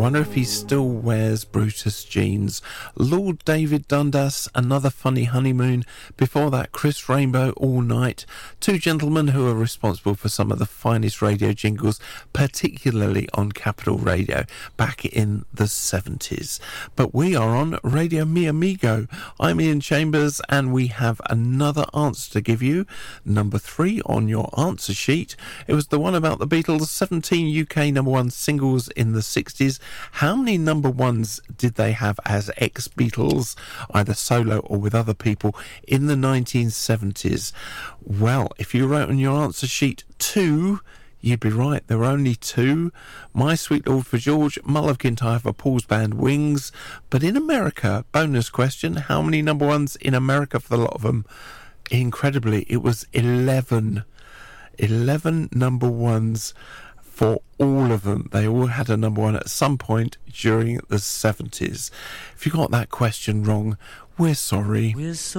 wonder if he still wears Brutus jeans. Lord David Dundas, Another Funny Honeymoon. Before that, Chris Rainbow, All Night. Two gentlemen who are responsible for some of the finest radio jingles, particularly on Capital Radio, back in the 70s. But we are on Radio Mi Amigo. I'm Ian Chambers, and we have another answer to give you. Number 3 on your answer sheet. It was the one about the Beatles, 17 UK number one singles in the 60s. How many number ones did they have as ex-Beatles, either solo or with other people, in the 1970s? Well, if you wrote on your answer sheet 2, you'd be right. There were only 2. My Sweet Lord for George, Mull of Kintyre for Paul's band Wings. But in America, bonus question, how many number ones in America for the lot of them? Incredibly, it was 11. 11 number ones for all of them. They all had a number one at some point during the 70s. If you got that question wrong, we're sorry.